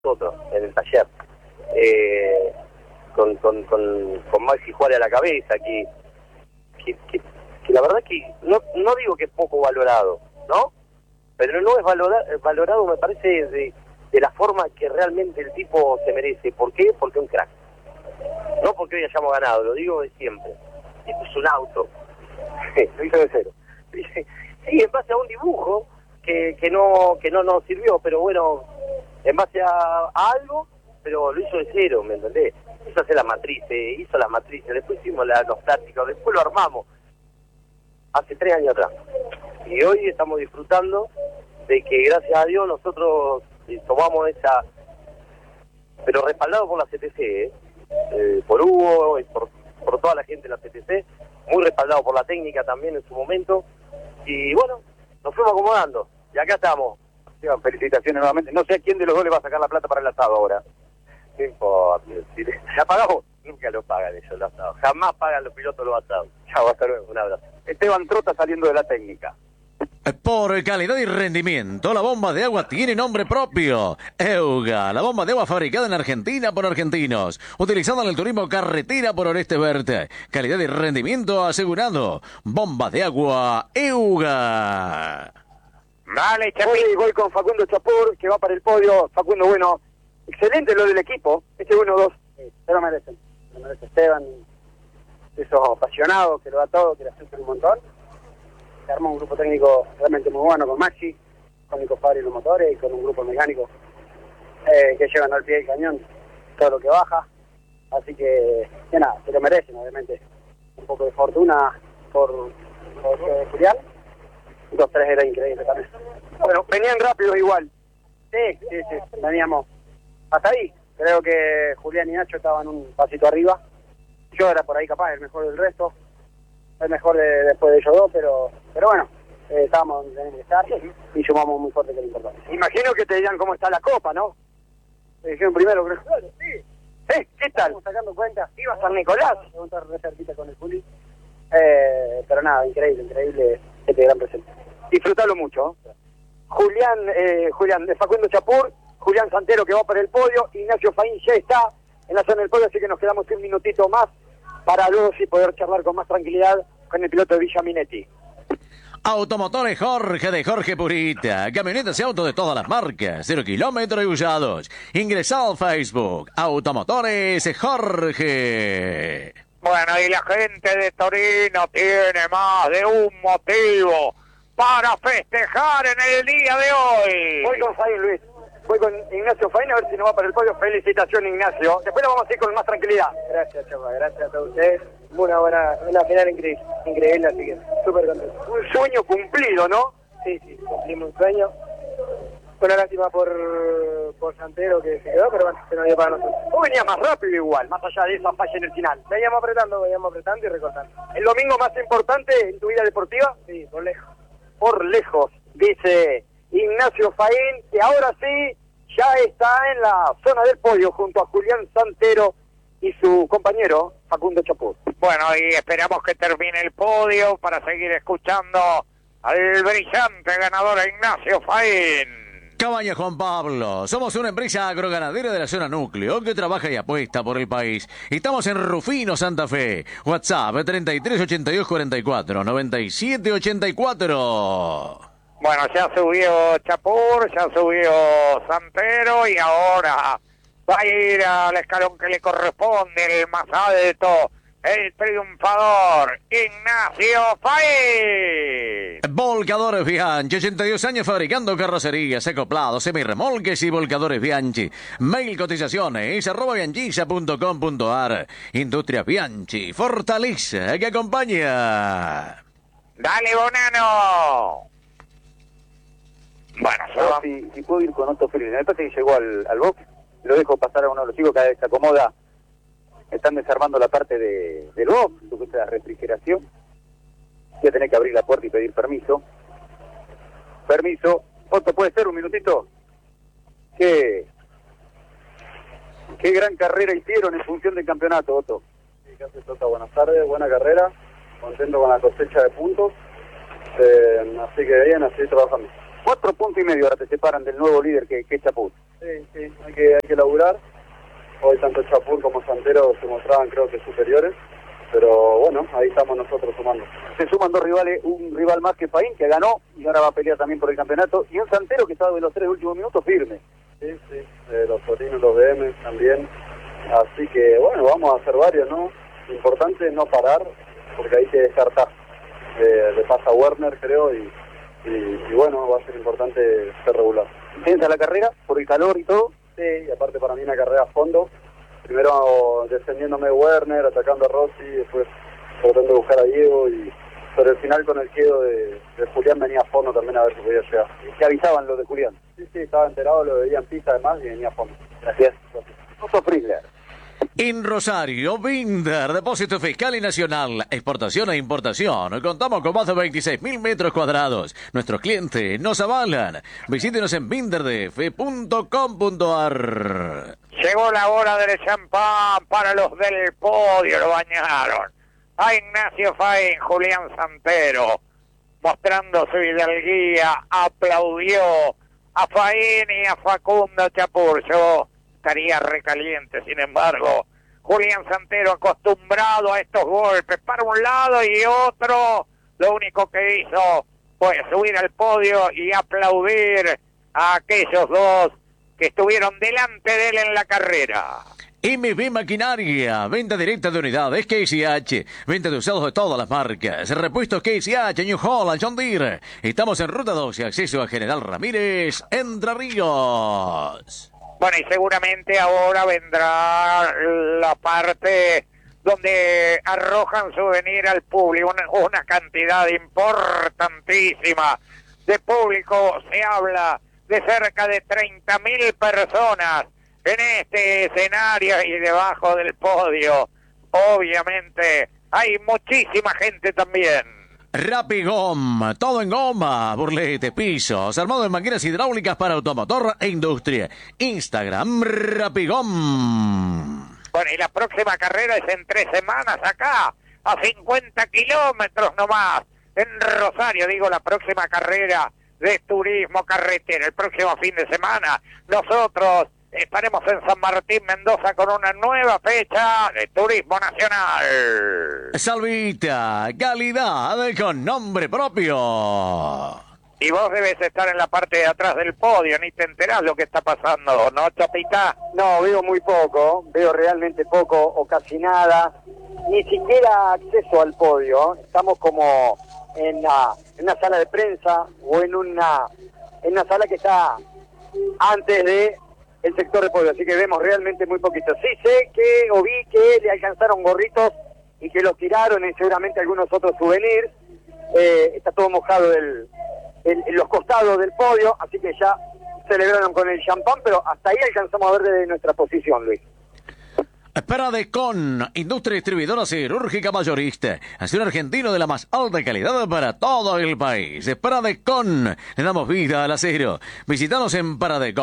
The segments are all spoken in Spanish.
nosotros en el taller, con Maxi Juárez a la cabeza, que la verdad que no digo que es poco valorado, ¿no? Pero no es valorado, me parece, de la forma que realmente el tipo se merece. ¿Por qué? Porque es un crack. No porque hoy hayamos ganado, lo digo de siempre. Esto es un auto. Lo hizo de cero. Sí, en base a un dibujo que no nos sirvió, pero bueno, en base a algo, pero lo hizo de cero, ¿me entendés? Hizo hacer hizo las matrices, después hicimos los tácticos, después lo armamos. Hace 3 años atrás. Y hoy estamos disfrutando de que, gracias a Dios, nosotros tomamos esa... Pero respaldado por la CTC, por Hugo y por toda la gente de la CTC, muy respaldado por la técnica también en su momento. Y bueno, nos fuimos acomodando. Y acá estamos. Felicitaciones nuevamente. No sé a quién de los dos le va a sacar la plata para el asado ahora. No importa. Si ¿la pagamos? Nunca lo pagan ellos los asados. Jamás pagan los pilotos los asados. Chao, hasta luego. Un abrazo. Esteban Trota saliendo de la técnica. Por calidad y rendimiento, la bomba de agua tiene nombre propio. Euga, la bomba de agua fabricada en Argentina por argentinos, utilizada en el turismo carretera por Oeste Verde. Calidad y rendimiento asegurado. Bomba de agua Euga. Dale, Chapín. Voy con Facundo Chapur, que va para el podio. Facundo, bueno, excelente lo del equipo. 1-2. Se lo merecen. Se lo merece Esteban. Esos apasionados que lo da todo, que le hacen un montón. Se armó un grupo técnico realmente muy bueno con Maxi, con Nico Fabri y los motores y con un grupo mecánico que llevan al pie del cañón todo lo que baja. Así que nada, se lo merecen, obviamente. Un poco de fortuna por Julián. 2-3 era increíble también. Bueno, venían rápidos igual. Sí, veníamos hasta ahí. Creo que Julián y Nacho estaban un pasito arriba. Yo era por ahí capaz el mejor del resto. El mejor después de ellos dos, pero bueno, estábamos donde teníamos que estar y sumamos muy fuerte, que es lo importante. Imagino que te digan cómo está la copa, ¿no? Me dijeron primero, creo. Claro, sí. ¿Qué tal? Estamos sacando cuentas. ¿Iba a San Nicolás? Vamos a estar re cerquita con el Juli. Pero nada, increíble este gran presente. Disfrutalo mucho. Julián de Facundo Chapur, Julián Santero que va por el podio, Ignacio Faín ya está en la zona del podio, así que nos quedamos un minutito más para luego sí poder charlar con más tranquilidad con el piloto de Villa Minetti. Automotores Jorge de Jorge Purita. Camionetas y autos de todas las marcas. 0 kilómetros y usados. Ingresa al Facebook. Automotores Jorge. Bueno, y la gente de Torino tiene más de un motivo para festejar en el día de hoy. Voy con Faín, Luis. Voy con Ignacio Faín a ver si nos va para el podio. Felicitaciones, Ignacio. Después lo vamos a ir con más tranquilidad. Gracias, Chapa. Gracias a todos ustedes. Una final increíble, así que súper contento. Un sueño cumplido, ¿no? Sí, cumplimos un sueño. Fue una lástima por Santero que se quedó, pero bueno, se nos dio para nosotros. Vos venías más rápido igual, más allá de esa falla en el final. Veníamos apretando y recortando. ¿El domingo más importante en tu vida deportiva? Sí, por lejos. Por lejos, dice Ignacio Faín, que ahora sí ya está en la zona del podio junto a Julián Santero y su compañero Facundo Chapur. Bueno, y esperamos que termine el podio para seguir escuchando al brillante ganador Ignacio Faín. Cabaña Juan Pablo, somos una empresa agroganadera de la zona núcleo que trabaja y apuesta por el país. Estamos en Rufino, Santa Fe. WhatsApp 33 82 44 97 84. Bueno, ya subió Chapur, ya subió Santero y ahora va a ir al escalón que le corresponde, el más alto, el triunfador, Ignacio Faín. Volcadores Bianchi, 82 años fabricando carrocerías, acoplados, semirremolques y volcadores Bianchi. Mail cotizaciones, @bianchisa.com.ar. Industria Bianchi, fortaleza que acompaña. Dale, Bonano. Bueno, si puedo ir con Otto Félix. Me parece que llegó al box, lo dejo pasar a uno de los chicos que se acomoda. Están desarmando la parte del box, supuesta la refrigeración. Voy a tener que abrir la puerta y pedir permiso. Permiso. Otto, ¿puede ser un minutito? Qué gran carrera hicieron en función del campeonato, Otto. Sí, ¿qué haces, Tota? Buenas tardes, buena carrera. Contento con la cosecha de puntos. Así que bien, así trabajamos. 4 puntos y medio ahora te separan del nuevo líder que es Chapur. Sí, hay que laburar. Hoy tanto Chapur como Santero se mostraban creo que superiores, pero bueno, ahí estamos nosotros sumando. Se suman 2 rivales, un rival más que Faín, que ganó y ahora va a pelear también por el campeonato, y un Santero que estaba de los 3 últimos minutos firme. Sí, los Torinos, los DM también. Así que bueno, vamos a hacer varios, ¿no? Lo importante es no parar, porque ahí te descartás. Le pasa a Werner, creo, y bueno, va a ser importante ser regular. ¿Piensa la carrera por el calor y todo? Sí, y aparte para mí una carrera a fondo. Primero descendiéndome de Werner, atacando a Rossi, después tratando de buscar a Diego, y sobre el final con el quedo de Julián venía a fondo también a ver si podía llegar. ¿Qué avisaban los de Julián? Sí, estaba enterado, lo veía en pista además y venía a fondo. Gracias. Otto Friedler. En Rosario, Binder, Depósito Fiscal y Nacional, exportación e importación. Contamos con más de 26.000 metros cuadrados. Nuestros clientes nos avalan. Visítenos en binderdf.com.ar. Llegó la hora del champán para los del podio, lo bañaron. A Ignacio Faín, Julián Santero, mostrando su hidalguía, aplaudió a Faín y a Facundo Chapur. Yo estaría recaliente, sin embargo, Julián Santero, acostumbrado a estos golpes para un lado y otro, lo único que hizo fue subir al podio y aplaudir a aquellos dos que estuvieron delante de él en la carrera. MB Maquinaria, venta directa de unidades KCH, venta de usados de todas las marcas, repuestos KCH, New Holland, John Deere. Estamos en Ruta 12, acceso a General Ramírez, Entre Ríos. Bueno, y seguramente ahora vendrá la parte donde arrojan souvenir al público, una cantidad importantísima de público. Se habla de cerca de 30.000 personas en este escenario y debajo del podio. Obviamente hay muchísima gente también. Rapigom, todo en goma, burlete, pisos, armado en máquinas hidráulicas para automotor e industria. Instagram, Rapigom. Bueno, y la próxima carrera es en 3 semanas acá, a 50 kilómetros nomás, en Rosario. Digo, la próxima carrera de turismo carretera, el próximo fin de semana. Nosotros estaremos en San Martín, Mendoza, con una nueva fecha de turismo nacional. Salvita, calidad con nombre propio. Y vos debes estar en la parte de atrás del podio, ni te enterás lo que está pasando, ¿no, Chapita? No, veo muy poco, veo realmente poco o casi nada, ni siquiera acceso al podio. Estamos como en una sala de prensa o en una sala que está antes de el sector de podio, así que vemos realmente muy poquito. Sí sé que o vi que le alcanzaron gorritos y que los tiraron y seguramente algunos otros souvenirs. Está todo mojado en los costados del podio, así que ya celebraron con el champán, pero hasta ahí alcanzamos a ver desde nuestra posición, Luis. Paradecon, industria distribuidora cirúrgica mayorista, acero argentino de la más alta calidad para todo el país. Paradecon, le damos vida al acero. Visítanos en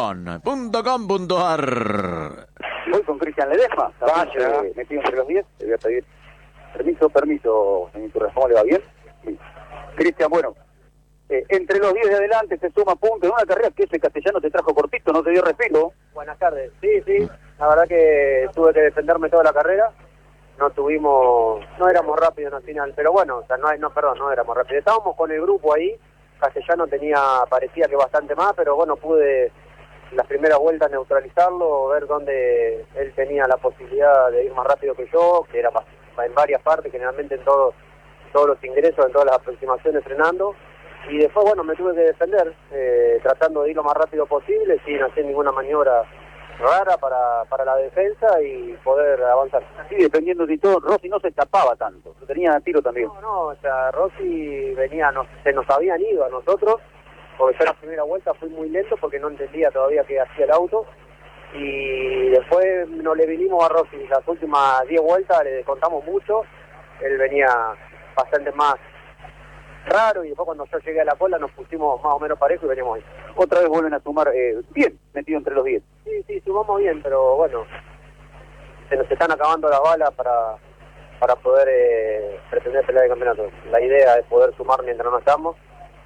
paradecon.com.ar. Voy con Cristian Ledesma, Vaya. metido entre los 10, le voy a pedir permiso, señor Turres, ¿cómo le va bien? Sí. Cristian, bueno, entre los 10 de adelante se suma puntos en una carrera que ese castellano te trajo cortito, no te dio respeto. Buenas tardes. Sí, la verdad que tuve que defenderme toda la carrera. No éramos rápidos al final, pero bueno, o sea, no éramos rápidos. Estábamos con el grupo ahí. Castellano parecía que bastante más, pero bueno, pude en las primeras vueltas neutralizarlo, ver dónde él tenía la posibilidad de ir más rápido que yo, que era en varias partes, generalmente en todos los ingresos, en todas las aproximaciones frenando. Y después, bueno, me tuve que defender, tratando de ir lo más rápido posible, sin hacer ninguna maniobra rara para la defensa y poder avanzar. Así dependiendo de todo, Rossi no se escapaba tanto, tenía tiro también. No, o sea, Rossi se nos habían ido a nosotros, porque yo la primera vuelta fui muy lento porque no entendía todavía qué hacía el auto, y después no le vinimos a Rossi. Las últimas 10 vueltas le descontamos mucho, él venía bastante más raro, y después cuando yo llegué a la cola nos pusimos más o menos parejo y veníamos ahí. Otra vez vuelven a sumar bien, metido entre los 10. Sí, sumamos bien, pero bueno, se nos están acabando las balas para poder pretender pelear el campeonato. La idea es poder sumar mientras no estamos,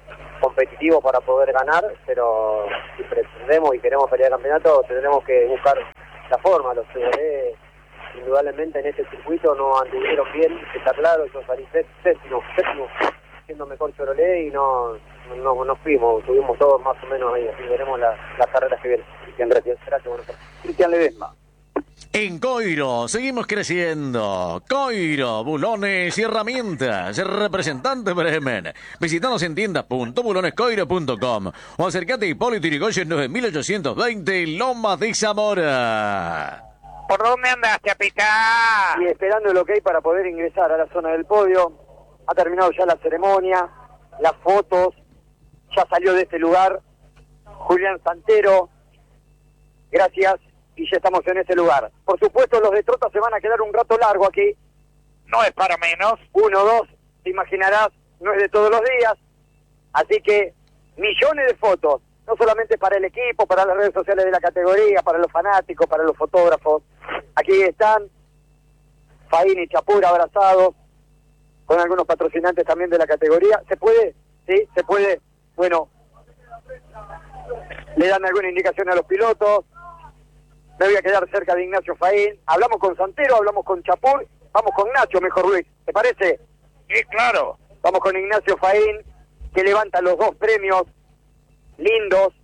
competitivos para poder ganar, pero si pretendemos y queremos pelear el campeonato, tendremos que buscar la forma. Los Chevrolet, indudablemente en este circuito no anduvieron bien, está claro, yo salí séptimo, siendo mejor Chevrolet y no fuimos, tuvimos todos más o menos ahí, así veremos las carreras que vienen. Cristian, gracias. Buenas tardes. Cristian Ledesma. En Coiro, seguimos creciendo. Coiro, bulones y herramientas. Representante Bremen. Visítanos en tiendas.bulonescoiro.com o acércate a Hipólito Yrigoyen 9820, Loma de Zamora. ¿Por dónde andas, Chapita? Y esperando el ok para poder ingresar a la zona del podio. Ha terminado ya la ceremonia, las fotos, ya salió de este lugar Julián Santero. Gracias. Y ya estamos en ese lugar. Por supuesto, los de Trota se van a quedar un rato largo aquí. No es para menos. 1, 2, te imaginarás, no es de todos los días. Así que millones de fotos, no solamente para el equipo, para las redes sociales de la categoría, para los fanáticos, para los fotógrafos. Aquí están Faín y Chapur abrazados, con algunos patrocinantes también de la categoría. ¿Se puede? Sí, se puede. Bueno, le dan alguna indicación a los pilotos. Me voy a quedar cerca de Ignacio Faín. Hablamos con Santero, hablamos con Chapur, vamos con Nacho, mejor Luis. ¿Te parece? Sí, claro. Vamos con Ignacio Faín, que levanta los 2 premios lindos.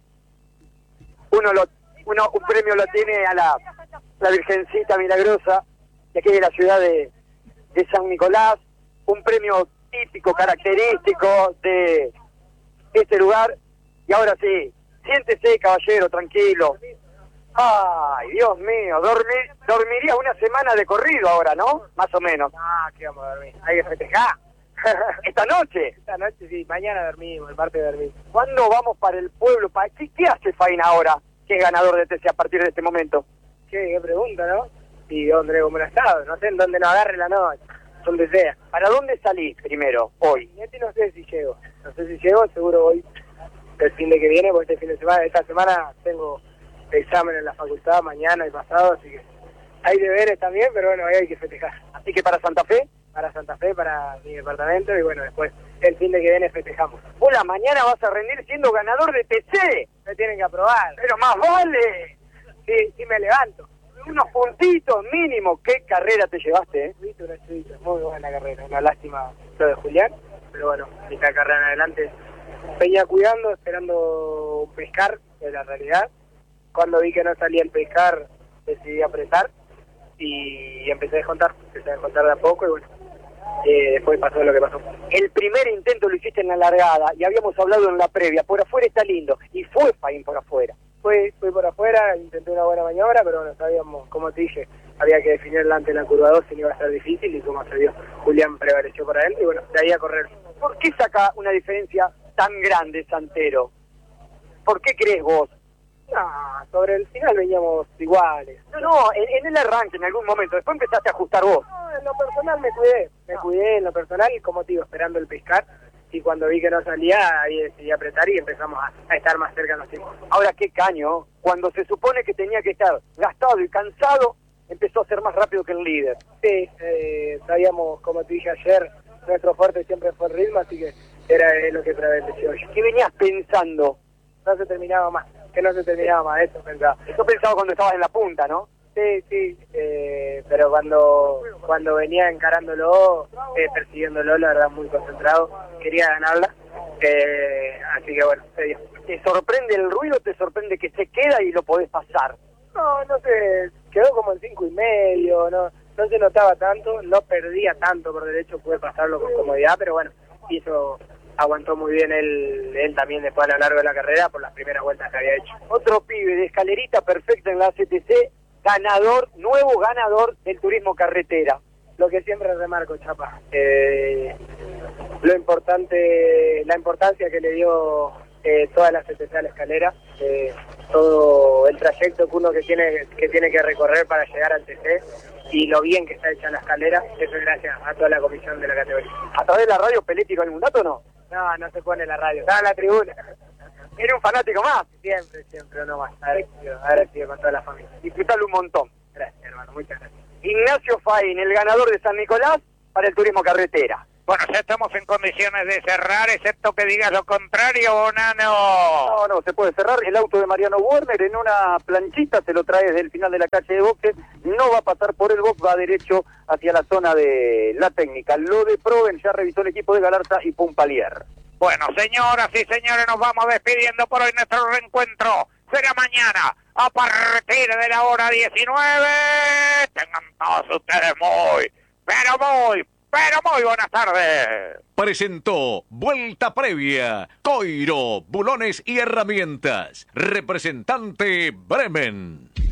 Un premio lo tiene a la Virgencita Milagrosa, de aquí de la ciudad de San Nicolás. Un premio típico, característico de este lugar. Y ahora sí, siéntese, caballero, tranquilo. Ay, Dios mío, dormiría una semana de corrido ahora, ¿no? Más o menos. Ah, ¿qué vamos a dormir? Hay que festejar. ¿Esta noche? Esta noche sí, mañana dormimos, el martes dormimos. ¿Cuándo vamos para el pueblo? ¿Qué hace Faín ahora, que es ganador de TC a partir de este momento? Qué pregunta, ¿no? Y dónde como estado, no sé en dónde nos agarre la noche, donde sea. ¿Para dónde salís primero, hoy? No sé si llego, seguro voy el fin de que viene, porque esta semana tengo examen en la facultad mañana y pasado, así que hay deberes también, pero bueno, ahí hay que festejar. Así que para Santa Fe. Para Santa Fe, para mi departamento, y bueno, después el fin de que viene festejamos. Hola, mañana vas a rendir siendo ganador de TC. Me tienen que aprobar. Pero más vale. Sí, me levanto. Unos puntitos mínimo. ¿Qué carrera te llevaste, Una chulita, muy buena carrera. Una lástima lo de Julián, pero bueno, esta carrera en adelante venía cuidando, esperando un pescar, en la realidad. Cuando vi que no salía el pescar, decidí apretar y empecé a descontar de a poco y bueno, después pasó lo que pasó. El primer intento lo hiciste en la largada y habíamos hablado en la previa, por afuera está lindo, y fue Faín por afuera. Fui por afuera, intenté una buena maniobra, pero bueno, sabíamos, como te dije, había que definir delante de la curva 2 si no iba a ser difícil, y como se vio, Julián prevaleció para él, y bueno, de ahí a correr. ¿Por qué saca una diferencia tan grande Santero? ¿Por qué crees vos? No, sobre el final veníamos iguales. No, en el arranque, en algún momento, después empezaste a ajustar vos. No, en lo personal me cuidé en lo personal, como te digo, esperando el pescar, y cuando vi que no salía, ahí decidí apretar y empezamos a estar más cerca en los tiempos. Ahora, qué caño, cuando se supone que tenía que estar gastado y cansado, empezó a ser más rápido que el líder. Sí, sabíamos, como te dije ayer, nuestro fuerte siempre fue el ritmo, así que era lo que prevaleció. ¿Qué venías pensando? No se terminaba más, eso pensaba. Eso pensaba cuando estabas en la punta, ¿no? Sí, pero cuando venía encarándolo, persiguiéndolo, la verdad muy concentrado, quería ganarla, así que bueno, se dio. ¿Te sorprende el ruido, te sorprende que se queda y lo podés pasar? No sé, quedó como en 5,5, no se notaba tanto, no perdía tanto por derecho, pude pasarlo con comodidad, pero bueno, aguantó muy bien él también después a lo largo de la carrera por las primeras vueltas que había hecho. Otro pibe de escalerita perfecta en la CTC, nuevo ganador del turismo carretera. Lo que siempre remarco, Chapa, la importancia que le dio toda la CTC a la escalera, todo el trayecto que uno que tiene que recorrer para llegar al TC, y lo bien que está hecha la escalera, eso es gracias a toda la comisión de la categoría. ¿A través de la radio Peletti con algún dato o no? No se pone la radio, estaba en la tribuna. Era un fanático más. Siempre, no más. Agradecido con toda la familia. Disfrutarlo un montón. Gracias, hermano, muchas gracias. Ignacio Faín, el ganador de San Nicolás para el turismo carretera. Bueno, ya estamos en condiciones de cerrar, excepto que digas lo contrario, Bonano. No, se puede cerrar. El auto de Mariano Werner en una planchita se lo trae desde el final de la calle de boxes. No va a pasar por el box, va derecho hacia la zona de la técnica. Lo de Proven ya revisó el equipo de Galarza y Pumpalier. Bueno, señoras y señores, nos vamos despidiendo por hoy. Nuestro reencuentro será mañana a partir de la hora 19. Tengan todos ustedes pero muy buenas tardes. Presentó Vuelta Previa, Coiro, Bulones y Herramientas. Representante Bremen.